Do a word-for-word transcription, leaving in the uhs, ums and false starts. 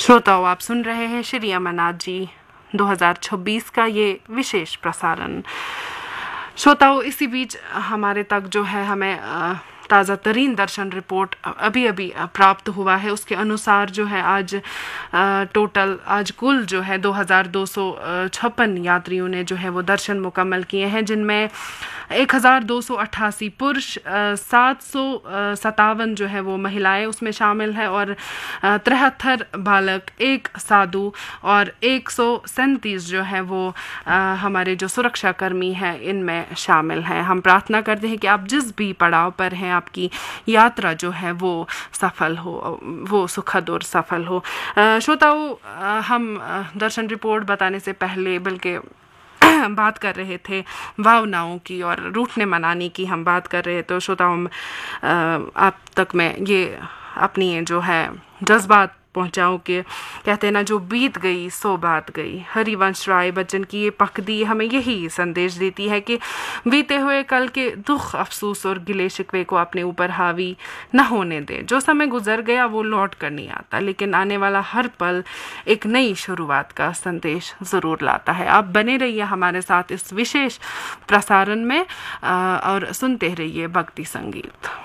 श्रोताओं, आप सुन रहे हैं श्री अमरनाथ जी दो हज़ार छब्बीस का ये विशेष प्रसारण। श्रोताओं, इसी बीच हमारे तक जो है हमें ताज़ा तरीन दर्शन रिपोर्ट अभी अभी प्राप्त हुआ है। उसके अनुसार जो है आज टोटल आज कुल जो है दो हज़ार दो सौ छप्पन यात्रियों ने जो है वो दर्शन मुकम्मल किए हैं, जिनमें एक हज़ार दो सौ अट्ठासी पुरुष, सात सौ सतावन जो है वो महिलाएं उसमें शामिल है और तिहत्तर बालक, एक साधु और एक सौ सैंतीस जो है वो आ, हमारे जो सुरक्षा कर्मी हैं इनमें शामिल हैं। हम प्रार्थना करते हैं कि आप जिस भी पड़ाव पर हैं आपकी यात्रा जो है वो सफल हो, वो सुखद और सफल हो। श्रोताओं, हम दर्शन रिपोर्ट बताने से पहले बल्कि बात कर रहे थे भावनाओं की और रूठने मनाने की हम बात कर रहे, तो श्रोताओं आप तक मैं ये अपनी जो है जज्बात पहुंचाऊं कि कहते हैं ना, जो बीत गई सो बात गई। हरिवंश राय बच्चन की ये पकदी हमें यही संदेश देती है कि बीते हुए कल के दुख, अफसोस और गिले शिकवे को अपने ऊपर हावी न होने दे। जो समय गुजर गया वो लौट कर नहीं आता, लेकिन आने वाला हर पल एक नई शुरुआत का संदेश ज़रूर लाता है। आप बने रहिए हमारे साथ इस विशेष प्रसारण में और सुनते रहिए भक्ति संगीत।